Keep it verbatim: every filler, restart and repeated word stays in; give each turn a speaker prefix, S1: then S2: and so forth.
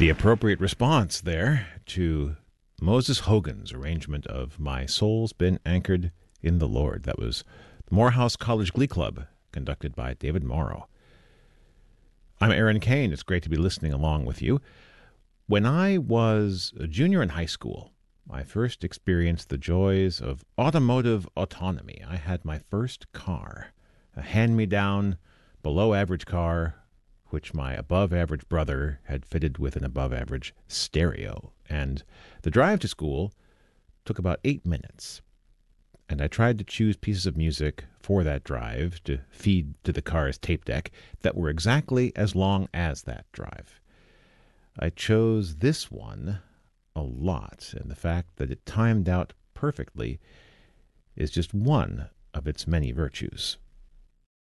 S1: The appropriate response there to Moses Hogan's arrangement of My Soul's Been Anchored in the Lord. That was the Morehouse College Glee Club, conducted by David Morrow. I'm Aaron Kane. It's great to be listening along with you. When I was a junior in high school, I first experienced the joys of automotive autonomy. I had my first car, a hand-me-down, below-average car, which my above-average brother had fitted with an above-average stereo. And the drive to school took about eight minutes. And I tried to choose pieces of music for that drive to feed to the car's tape deck that were exactly as long as that drive. I chose this one a lot, and the fact that it timed out perfectly is just one of its many virtues.